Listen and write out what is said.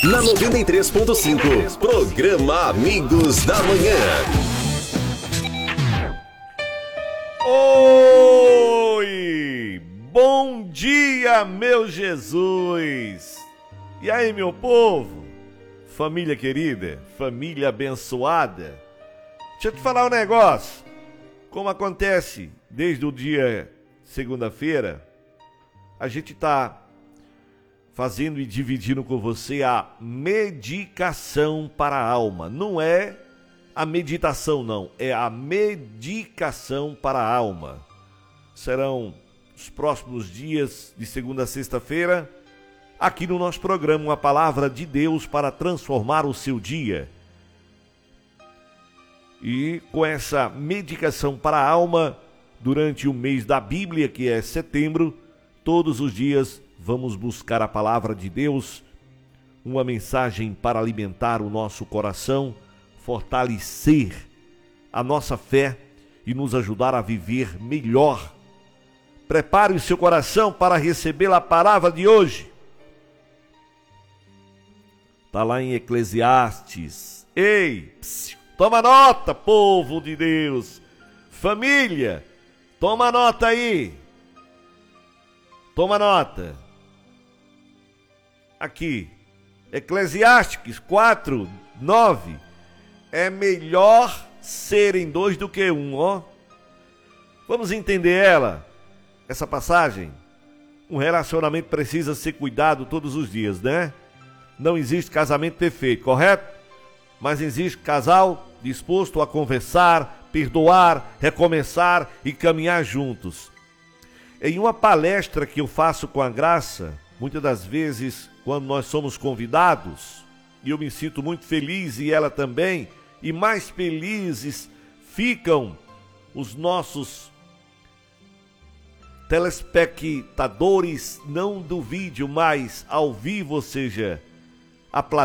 Na 93.5, programa Amigos da Manhã. Oi! Bom dia, meu Jesus! E aí, meu povo? Família querida, família abençoada. Deixa eu te falar um negócio. Como acontece desde o dia segunda-feira, a gente tá fazendo e dividindo com você a medicação para a alma. Não é a meditação, não. É a medicação para a alma. Serão os próximos dias, de segunda a sexta-feira, aqui no nosso programa, uma palavra de Deus para transformar o seu dia. E com essa medicação para a alma, durante o mês da Bíblia, que é setembro, todos os dias vamos buscar a palavra de Deus, uma mensagem para alimentar o nosso coração, fortalecer a nossa fé e nos ajudar a viver melhor. Prepare o seu coração para receber a palavra de hoje. Está lá em Eclesiastes. Ei, toma nota, povo de Deus. Família, toma nota aí. Toma nota. Aqui, Eclesiastes 4, 9. É melhor serem dois do que um, ó. Vamos entender essa passagem? Um relacionamento precisa ser cuidado todos os dias, né? Não existe casamento perfeito, correto? Mas existe casal disposto a conversar, perdoar, recomeçar e caminhar juntos. Em uma palestra que eu faço com a Graça, muitas das vezes, quando nós somos convidados, e eu me sinto muito feliz e ela também, e mais felizes ficam os nossos telespectadores, não do vídeo, mas ao vivo, ou seja, a plateia.